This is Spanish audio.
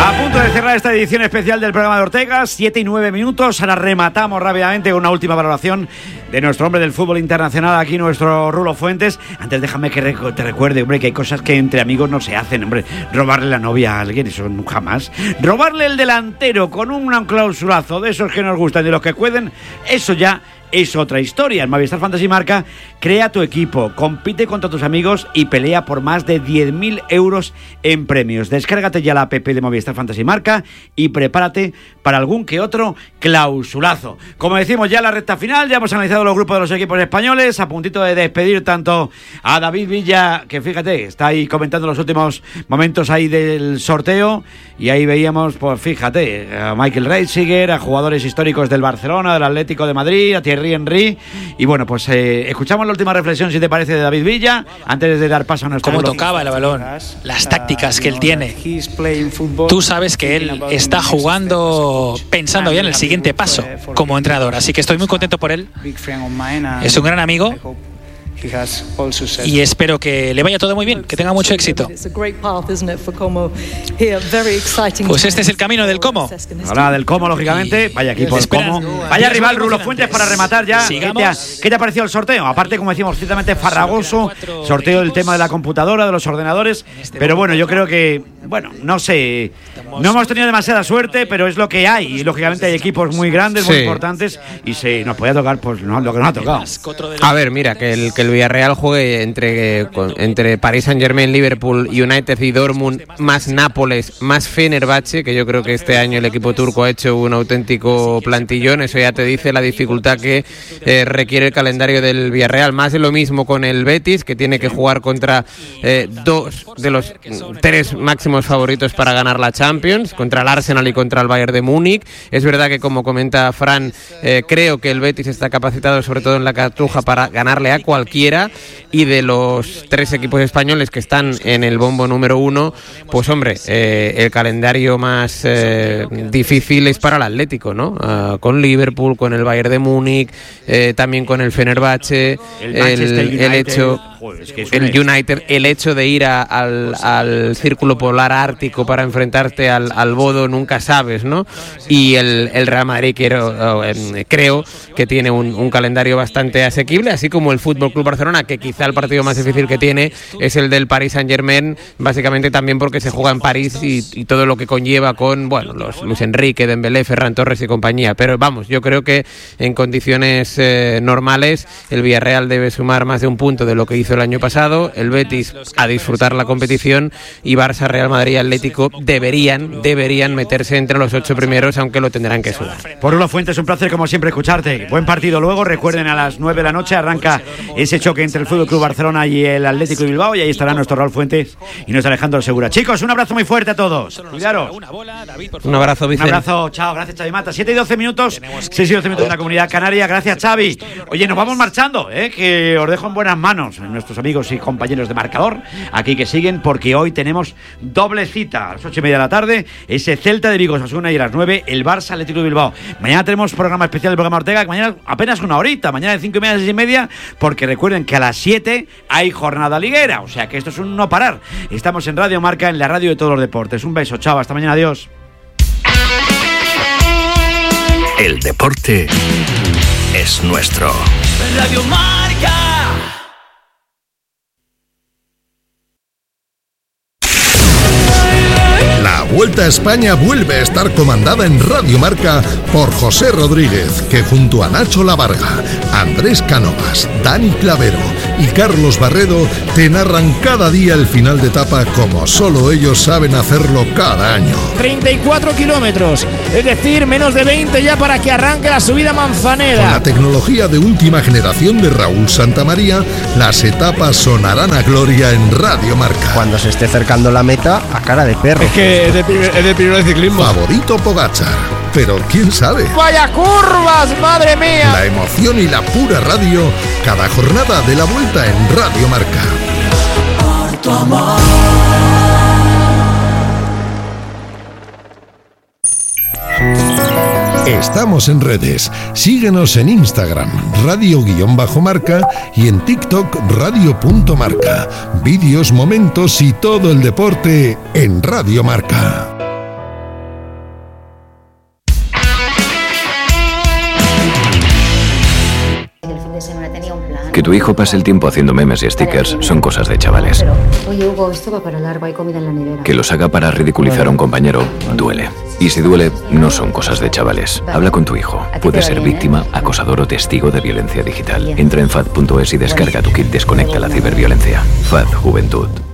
A punto de cerrar esta edición especial del programa de Ortega, 7 y 9 minutos. Ahora rematamos rápidamente con una última valoración de nuestro hombre del fútbol internacional, aquí nuestro Rulo Fuentes. Antes déjame que te recuerde, hombre, que hay cosas que entre amigos no se hacen, hombre. Robarle la novia a alguien, eso nunca más. Robarle el delantero con un clausulazo de esos que nos gustan, de los que cueden, eso ya es otra historia. En Movistar Fantasy Marca, crea tu equipo, compite contra tus amigos y pelea por más de 10.000 euros en premios. Descárgate ya la app de Movistar Fantasy Marca y prepárate para algún que otro clausulazo. Como decimos, ya la recta final, ya hemos analizado los grupos de los equipos españoles, a puntito de despedir tanto a David Villa, que fíjate, está ahí comentando los últimos momentos ahí del sorteo, y ahí veíamos, pues fíjate, a Michael Reisiger, a jugadores históricos del Barcelona, del Atlético de Madrid, a Thierry Henry, y bueno, pues escuchamos la última reflexión, si te parece, de David Villa, antes de dar paso a nuestro... Cómo tocaba el balón, las tácticas que él tiene. Tú sabes que él está jugando pensando ya en el siguiente paso como entrenador, así que estoy muy contento por él. Es un gran amigo y espero que le vaya todo muy bien, que tenga mucho éxito. Pues este es el camino del Como. Ahora del Como, lógicamente. Vaya equipo del Como. Vaya rival, Rulo Fuentes, para rematar ya. ¿Qué te ha parecido el sorteo? Aparte, como decimos, ciertamente farragoso. Sorteo del tema de la computadora, de los ordenadores. Pero bueno, yo creo que, bueno, no sé, no hemos tenido demasiada suerte, pero es lo que hay. Y lógicamente hay equipos muy grandes, muy importantes. Y si nos podía tocar, pues no, lo que nos ha tocado. A ver, mira, que el Villarreal juegue entre Paris Saint-Germain, Liverpool, United y Dortmund, más Nápoles, más Fenerbahce, que yo creo que este año el equipo turco ha hecho un auténtico plantillón. Eso ya te dice la dificultad que requiere el calendario del Villarreal. Más de lo mismo con el Betis, que tiene que jugar contra dos de los tres máximos favoritos para ganar la Champions, contra el Arsenal y contra el Bayern de Múnich. Es verdad que, como comenta Fran, creo que el Betis está capacitado, sobre todo en la Cartuja, para ganarle a cualquiera, y de los tres equipos españoles que están en el bombo número 1, pues hombre, el calendario más difícil es para el Atlético, ¿no? Con Liverpool, con el Bayern de Múnich, también con el Fenerbahce, el United, el hecho de ir al Círculo Polar Ártico para enfrentarte al Bodo, nunca sabes, ¿no? Y el Real Madrid creo que tiene un calendario bastante asequible, así como el Fútbol Club Barcelona, que quizá el partido más difícil que tiene es el del Paris Saint-Germain, básicamente también porque se juega en París y todo lo que conlleva con, bueno, los Luis Enrique, Dembélé, Ferran Torres y compañía. Pero vamos, yo creo que en condiciones normales el Villarreal debe sumar más de un punto de lo que hizo el año pasado, el Betis a disfrutar la competición, y Barça, Real Madrid y Atlético deberían meterse entre los 8 primeros, aunque lo tendrán que sudar. Por Rulo Fuentes, un placer como siempre escucharte. Buen partido luego, recuerden, a las 9 de la noche arranca ese choque entre el Fútbol Club Barcelona y el Atlético de Bilbao, y ahí estará nuestro Raúl Fuentes y nuestro Alejandro Segura. Chicos, un abrazo muy fuerte a todos. Cuidaros. Un abrazo, Vicente. Un abrazo, chao, gracias, Xavi Mata. 7 y 12 minutos, 6 y 12 minutos en la Comunidad Canaria. Gracias, Xavi. Oye, nos vamos marchando, que os dejo en buenas manos, nuestros amigos y compañeros de Marcador, aquí que siguen, porque hoy tenemos doble cita a las 8:30 de la tarde, ese Celta de Vigo Osasuna, y a las 9 el Barça Atlético de Bilbao. Mañana tenemos programa especial del programa Ortega, que mañana apenas una horita, mañana de 5:30 a 6:30, porque recuerden que a las 7 hay jornada liguera, o sea que esto es un no parar. Estamos en Radio Marca, en la radio de todos los deportes. Un beso, chao, hasta mañana, adiós. El deporte es nuestro. Radio Marca. La Vuelta a España vuelve a estar comandada en Radio Marca por José Rodríguez, que junto a Nacho Lavarga, Andrés Cánovas, Dani Clavero y Carlos Barredo te narran cada día el final de etapa como solo ellos saben hacerlo cada año. 34 kilómetros, es decir, menos de 20 ya para que arranque la subida Manzanera. Con la tecnología de última generación de Raúl Santamaría, las etapas sonarán a gloria en Radio Marca. Cuando se esté acercando la meta, a cara de perro. Es que es de primero de ciclismo. Favorito Pogačar, pero quién sabe. ¡Vaya curvas, madre mía! La emoción y la pura radio, cada jornada de la Vuelta en Radio Marca. Por tu amor. Estamos en redes. Síguenos en Instagram, radio_marca, y en TikTok, radio.marca. Vídeos, momentos y todo el deporte en Radio Marca. Que tu hijo pase el tiempo haciendo memes y stickers son cosas de chavales. Oye, Hugo, esto va para largo, hay comida en la nevera. Que los haga para ridiculizar a un compañero duele. Y si duele, no son cosas de chavales. Habla con tu hijo. Puede ser víctima, acosador o testigo de violencia digital. Entra en FAD.es y descarga tu kit Desconecta la ciberviolencia. FAD Juventud.